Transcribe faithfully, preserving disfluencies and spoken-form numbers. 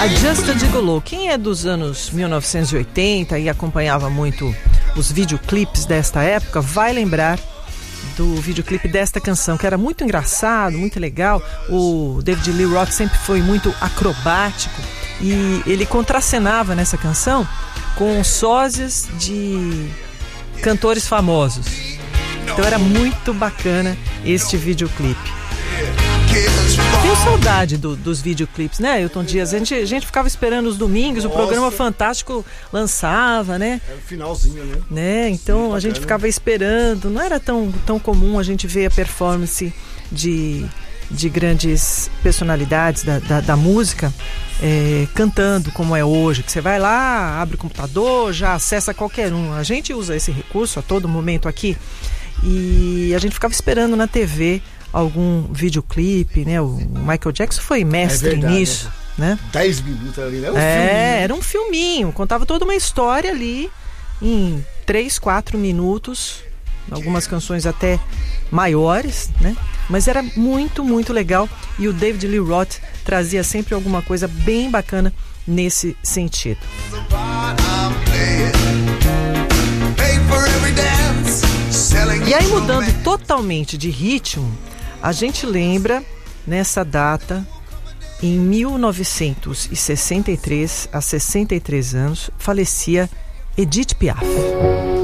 A Just a Gigolo. Quem é dos anos mil novecentos e oitenta e acompanhava muito os videoclipes desta época vai lembrar do videoclipe desta canção, que era muito engraçado, muito legal. O David Lee Roth sempre foi muito acrobático e ele contracenava nessa canção com sósias de cantores famosos. Então era muito bacana este videoclipe. Tenho saudade do, dos videoclipes, né, Ailton Dias? A gente, a gente ficava esperando os domingos. Nossa. O programa Fantástico lançava, né? É o finalzinho, né? né? Então Sim, a gente ficava esperando. Não era tão, tão comum a gente ver a performance de, de grandes personalidades da, da, da música é, cantando como é hoje, que você vai lá, abre o computador, já acessa qualquer um. A gente usa esse recurso a todo momento aqui e a gente ficava esperando na T V algum videoclipe, né? O Michael Jackson foi mestre é verdade, nisso, né? dez minutos ali, né? Um é, filminho. Era um filminho, contava toda uma história ali em três, quatro minutos, algumas canções até maiores, né? Mas era muito, muito legal e o David Lee Roth trazia sempre alguma coisa bem bacana nesse sentido. E aí, mudando totalmente de ritmo, a gente lembra, nessa data, em mil novecentos e sessenta e três, há sessenta e três anos, falecia Edith Piaf.